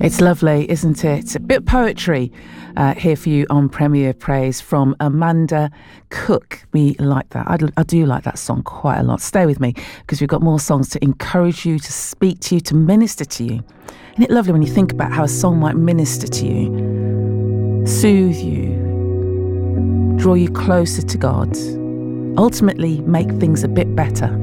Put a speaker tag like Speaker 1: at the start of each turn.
Speaker 1: It's lovely, isn't it? A bit of poetry here for you on Premier Praise from Amanda Cook. We like that. I do like that song quite a lot. Stay with me because we've got more songs to encourage you, to speak to you, to minister to you. Isn't it lovely when you think about how a song might minister to you, soothe you, draw you closer to God, ultimately make things a bit better?